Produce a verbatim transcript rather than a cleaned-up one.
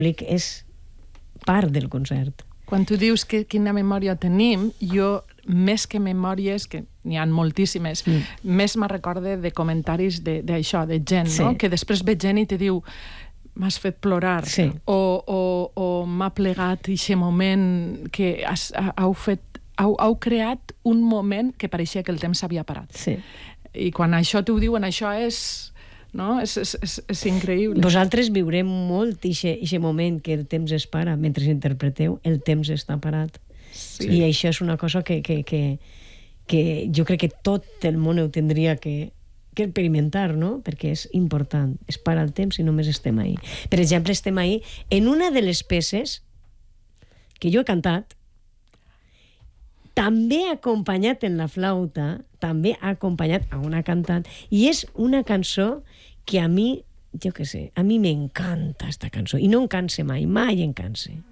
és part del concert. Quan tu dius que quina memòria tenim, jo, més que memòries, que n'hi ha moltíssimes, mm. més me recorde de comentaris d'això, de, de gent, sí. no? Que després ve gent i te diu m'has fet plorar, sí. o, o, o m'ha plegat aquest moment que has, heu, fet, heu, heu creat un moment que pareixia que el temps s'havia parat. Sí. I quan això t'ho diuen, això és... No? És, és, és, és increïble. Vosaltres viureu molt aquest moment que el temps es para. Mentre interpreteu, el temps està parat. Sí. I això és una cosa que, que, que, que jo crec que tot el món ho tindria que, que experimentar, no? Perquè és important. Es para el temps i només estem ahí. Per exemple, estem ahí en una de les peces que jo he cantat, també acompanyat en la flauta, també ha acompanyat a una cantant, i és una cançó que a mi, jo què sé, a mi m'encanta esta cançó, i no em canse mai, mai em canse.